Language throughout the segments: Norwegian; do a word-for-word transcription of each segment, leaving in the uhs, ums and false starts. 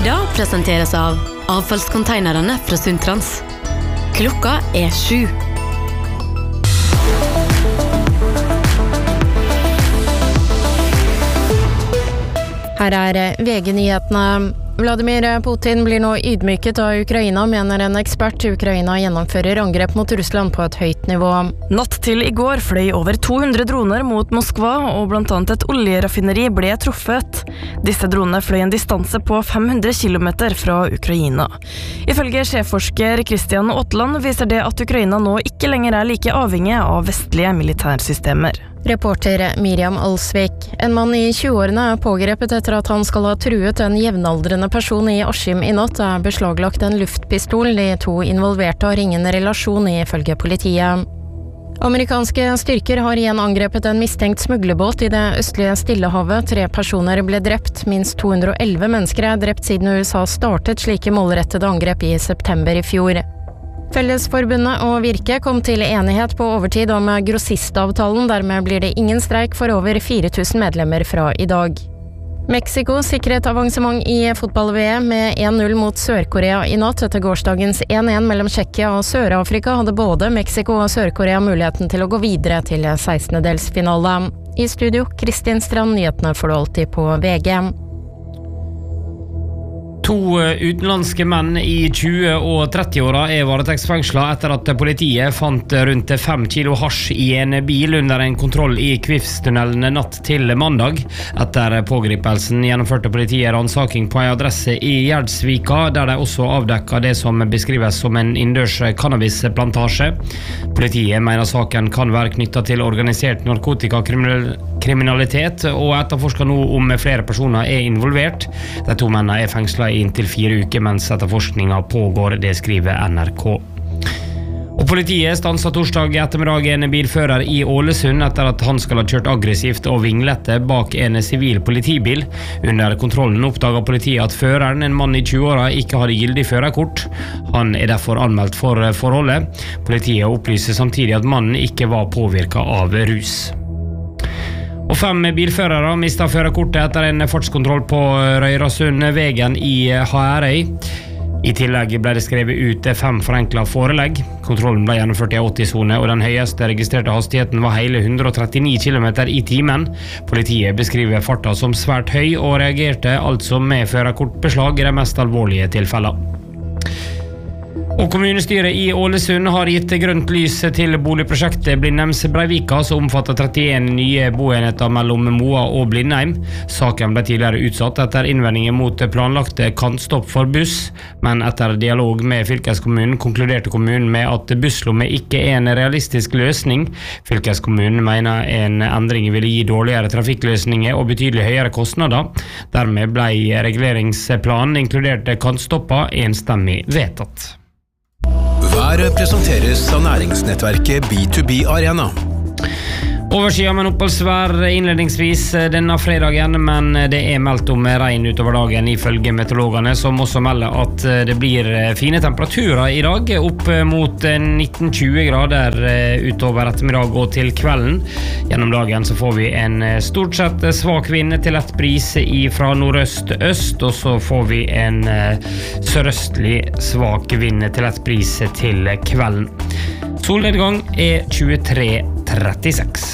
Ida presenteres av avfallskonteinerne fra Sundtrans. Klokka er sju. Her er V G-nyhetene. Vladimir Putin blir nå ydmyket av Ukraina, mener en ekspert. Ukraina gjennomfører angrep mot Russland på et høyt nivå. Natt til i går fløy over to hundre droner mot Moskva, og blant annet et oljeraffineri ble truffet. Disse dronene fløy en distanse på fem hundre kilometer fra Ukraina. Ifølge sjefforsker Christian Aatland viser det at Ukraina nå ikke lenger er like avhengig av vestlige militærsystemer. Reporter Miriam Alsvik. En mann i tjueårene er pågrepet etter at han skal ha truet en jevnaldrende person i Askim i natt. Er beslaglagt en luftpistol. De to involverte har ingen relasjon, ifølge politiet. Amerikanske styrker har igjen angrepet en mistenkt smuglerbåt i det østlige Stillehavet. Tre personer ble drept. Minst to hundre og elleve mennesker er drept siden U S A startet slike målrettede angrep i september i fjor. Fellesforbundet og Virke kom til enighet på overtid om grossistavtalen. Dermed blir det ingen streik for over fire tusen medlemmer fra i dag. Mexico sikret avansement i fotball-V M med en null mot Sør-Korea i natt. Etter gårsdagens en en mellom Tsjekkia og Sør-Afrika hadde både Mexico og Sør-Korea muligheten til å gå videre til sekstendedelsfinale. I studio, Kristin Strand, nyhetene får du alltid på V G. To utenlandske menn i tjue- og trettiåra er varetektsfengslet etter at politiet fant rundt fem kilo hasj i en bil under en kontroll i Kvifstunnelen natt til mandag. Etter pågripelsen gjennomførte politiet ransaking på en adresse i Gjerdsvika, der de også avdekket det som beskrives som en innendørs cannabisplantasje. Politiet mener saken kan være knyttet til organisert narkotikakriminalitet, og etterforsker nå om flere personer er involvert. De to mennene er fengslet i inntil fire uker mens etterforskningen pågår, det skriver N R K. Og politiet stanset torsdag ettermiddag en bilfører i Ålesund etter at han skal ha kjørt aggressivt og vinglete bak en sivil politibil. Under kontrollen oppdaget politiet at føreren, en mann i tjueåra, ikke hadde gyldig førerkort. Han er derfor anmeldt for forholdet. Politiet opplyser samtidig at mannen ikke var påvirket av rus. Og fem bilførere mistet førerkortet etter en fartskontroll på Røyrasundvegen i Herøy. I tillegg ble det skrevet ut fem forenklet forelegg. Kontrollen ble gjennomført i åtti-sone, og den høyeste registrerte hastigheten var hele hundre og trettini kilometer i timen. Politiet beskriver farta som svært høy, og reagerte altså med førerkortbeslag i de mest alvorlige tilfellene. Og kommunestyret i Ålesund har gitt grønt lys til boligprosjektet Blindheims Breivika, som omfatter trettien nye boenheter mellom Moa og Blindheim. Saken ble tidligere utsatt etter innvendinger mot planlagte kantstopp for buss, men etter dialog med fylkeskommunen konkluderte kommunen med at busslomme ikke er en realistisk løsning. Fylkeskommunen mener en endring ville gi dårligere trafikkløsninger og betydelig høyere kostnader. Dermed ble reguleringsplanen inkludert kantstopper enstemmig vedtatt. Været presenteres av næringsnettverket B to B Arena. Oversida med oppholdsvær innledningsvis denne fredagen, men det er meldt om regn utover dagen ifølge meteorologene, som også melder at det blir fine temperaturer i dag, opp mot nitten til tjue grader utover ettermiddag og til kvelden. Gjennom dagen så får vi en stort sett svak vind til lett bris fra nordøst-øst, og så får vi en sørøstlig svak vind til lett bris til kvelden. Solnedgang er tjuetre trettiseks.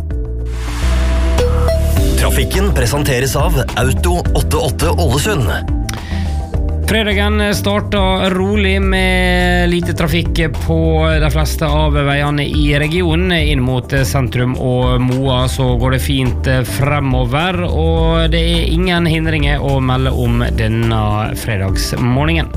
Trafikken presenteres av Auto åttiåtte Ålesund. Fredagen startet rolig med lite trafikk på de fleste av veiene i regionen. Inn mot sentrum og Moa så går det fint fremover, og det er ingen hindringer å melde om denne fredagsmorgenen.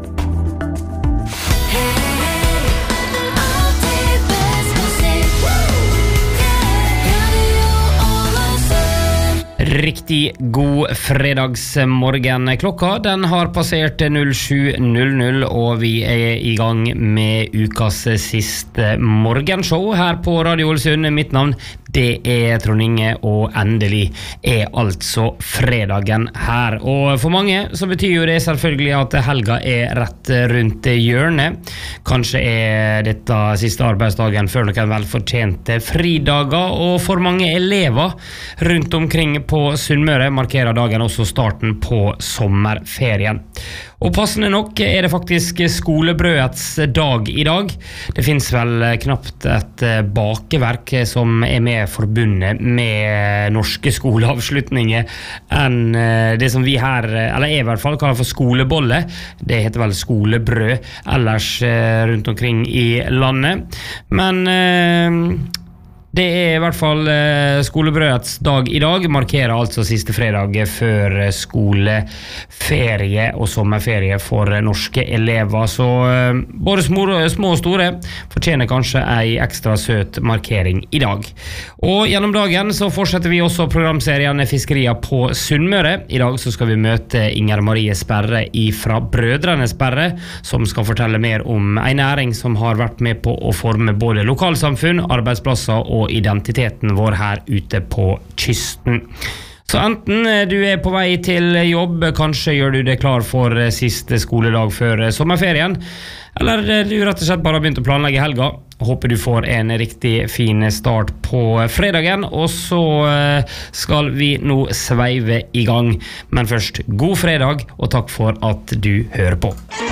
Riktig god fredagsmorgen. Klokka den har passert sju null null, og vi er i gang med ukas siste morgenshow her på Radio Ålesund. Mitt navn Det er Trond Inge, og endelig er altså fredagen her. Og for mange så betyr jo det selvfølgelig at helga er rett rundt hjørnet. Kanskje er dette siste arbeidsdagen før noen velfortjente fridager, og for mange elever rundt omkring på Sunnmøre markerer dagen også starten på sommerferien. Og passende nok er det faktisk skolebrødets dag i dag. Det finnes vel knapt et bakeverk som er mer forbundet med norske skoleavslutninger enn det som vi her, eller jeg i hvert fall, kaller for skolebolle. Det heter vel skolebrød ellers rundt omkring i landet. Men det er i hvert fall skolebrødets dag i dag, markerer altså siste fredag før skoleferie og sommerferie for norske elever. Så både små og store fortjener kanskje en ekstra søt markering i dag. Og gjennom dagen så fortsetter vi også programserien Fiskerier på Sunnmøre. I dag så skal vi møte Inger Marie Sperre fra Brødrene Sperre, som skal fortelle mer om en næring som har vært med på å forme både lokalsamfunn, arbeidsplasser og identiteten vår her ute på kysten. Så enten du er på vei til jobb, kanskje gjør du det klar for siste skoledag før sommerferien, eller du rett og slett bare har begynt å planlegge helga. Håper du får en riktig fin start på fredagen, og så skal vi nå sveive i gang. Men først, god fredag, og takk for at du hører på.